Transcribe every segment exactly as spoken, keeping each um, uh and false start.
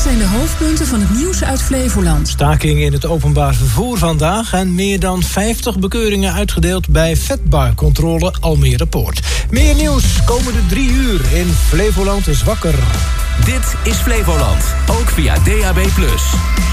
zijn de hoofdpunten van het nieuws uit Flevoland. Staking in het openbaar vervoer vandaag en meer dan vijftig bekeuringen uitgedeeld bij vetbarcontrole Almere Poort. Meer nieuws komende drie uur in Flevoland is wakker. Dit is Flevoland, ook via D A B plus.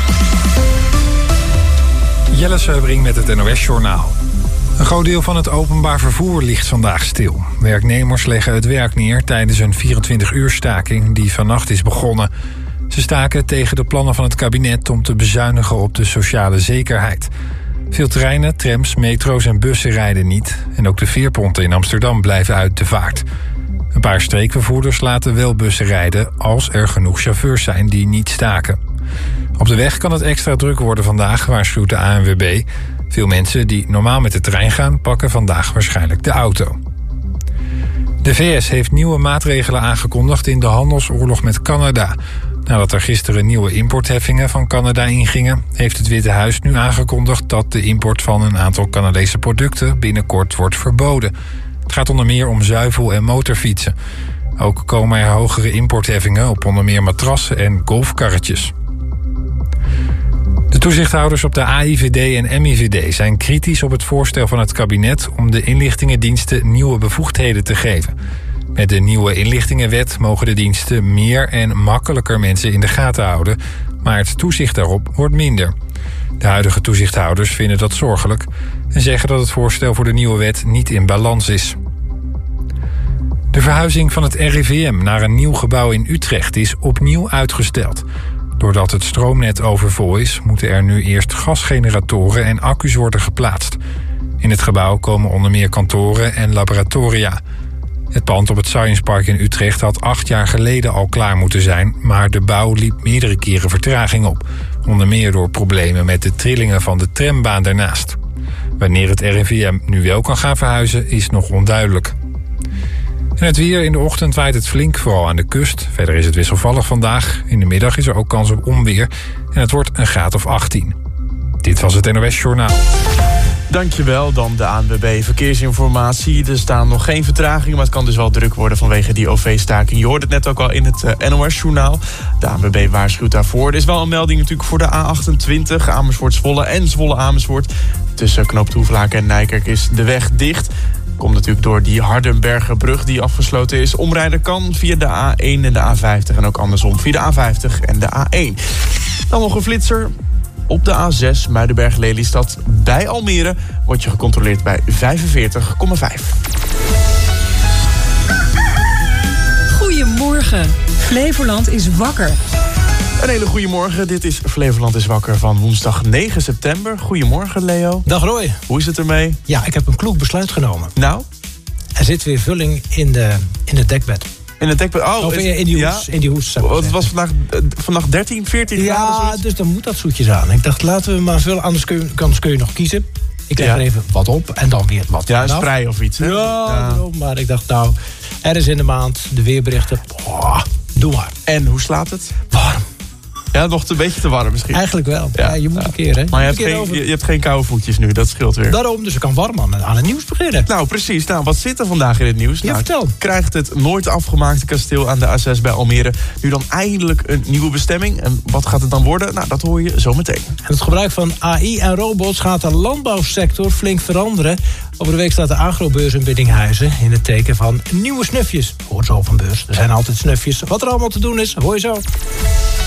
Jelle Seubring met het N O S-journaal. Een groot deel van het openbaar vervoer ligt vandaag stil. Werknemers leggen het werk neer tijdens een vierentwintig uur staking die vannacht is begonnen. Ze staken tegen de plannen van het kabinet om te bezuinigen op de sociale zekerheid. Veel treinen, trams, metro's en bussen rijden niet. En ook de veerponten in Amsterdam blijven uit de vaart. Een paar streekvervoerders laten wel bussen rijden als er genoeg chauffeurs zijn die niet staken. Op de weg kan het extra druk worden vandaag, waarschuwt de A N W B. Veel mensen die normaal met de trein gaan, pakken vandaag waarschijnlijk de auto. De V S heeft nieuwe maatregelen aangekondigd in de handelsoorlog met Canada. Nadat er gisteren nieuwe importheffingen van Canada ingingen, heeft het Witte Huis nu aangekondigd dat de import van een aantal Canadese producten binnenkort wordt verboden. Het gaat onder meer om zuivel- en motorfietsen. Ook komen er hogere importheffingen op onder meer matrassen en golfkarretjes. De toezichthouders op de A I V D en M I V D zijn kritisch op het voorstel van het kabinet om de inlichtingendiensten nieuwe bevoegdheden te geven. Met de nieuwe inlichtingenwet mogen de diensten meer en makkelijker mensen in de gaten houden, maar het toezicht daarop wordt minder. De huidige toezichthouders vinden dat zorgelijk en zeggen dat het voorstel voor de nieuwe wet niet in balans is. De verhuizing van het R I V M naar een nieuw gebouw in Utrecht is opnieuw uitgesteld. Doordat het stroomnet overvol is, moeten er nu eerst gasgeneratoren en accu's worden geplaatst. In het gebouw komen onder meer kantoren en laboratoria. Het pand op het Science Park in Utrecht had acht jaar geleden al klaar moeten zijn, maar de bouw liep meerdere keren vertraging op. Onder meer door problemen met de trillingen van de trambaan daarnaast. Wanneer het R I V M nu wel kan gaan verhuizen, is nog onduidelijk. En het weer: in de ochtend waait het flink, vooral aan de kust. Verder is het wisselvallig vandaag. In de middag is er ook kans op onweer. En het wordt een graad of achttien. Dit was het N O S-journaal. Dankjewel, dan de A N W B Verkeersinformatie. Er staan nog geen vertragingen, maar het kan dus wel druk worden vanwege die O V-staking. Je hoort het net ook al in het uh, N O S-journaal. De A N W B waarschuwt daarvoor. Er is wel een melding natuurlijk voor de A achtentwintig, Amersfoort-Zwolle en Zwolle-Amersfoort. Tussen Knoop Hoevelaken en Nijkerk is de weg dicht. Komt natuurlijk door die Hardenbergerbrug die afgesloten is. Omrijden kan via de A één en de A vijftig en ook andersom via de A vijftig en de A één. Dan nog een flitser. Op de A zes Muidenberg-Lelystad bij Almere wordt je gecontroleerd bij vijfenveertig komma vijf. Goedemorgen. Flevoland is wakker. Een hele goede morgen. Dit is Flevoland is wakker van woensdag negen september. Goedemorgen, Leo. Dag Roy. Hoe is het ermee? Ja, ik heb een kloek besluit genomen. Nou? Er zit weer vulling in, de, in het dekbed. In het dekbed? Oh, of in, in die hoes. Ja? In die hoes het was vandaag, vandaag dertien, veertien ja, graden. Ja, dus dan moet dat zoetjes aan. Ik dacht, laten we maar vullen, anders kun je, anders kun je nog kiezen. Ik leg ja. er even wat op en dan weer wat. Ja, een sprei of iets. Hè? Ja, ja. Maar ik dacht, nou, er is in de maand de weerberichten. Oh, doe maar. En hoe slaat het? Warm. Ja, nog een beetje te warm misschien. Eigenlijk wel. Ja, ja je moet ja. een keer, hè. Maar je hebt, geen, over... je, je hebt geen koude voetjes nu, dat scheelt weer. Daarom, dus ik kan warm aan, aan het nieuws beginnen. Nou, precies. Nou, wat zit er vandaag in het nieuws? Ja, nou, vertel. Krijgt het nooit afgemaakte kasteel aan de A zes bij Almere nu dan eindelijk een nieuwe bestemming? En wat gaat het dan worden? Nou, dat hoor je zo meteen. En het gebruik van A I en robots gaat de landbouwsector flink veranderen. Over de week staat de agrobeurs in Biddinghuizen in het teken van nieuwe snufjes. Hoort zo van beurs. Er zijn altijd snufjes. Wat er allemaal te doen is, hoor je zo.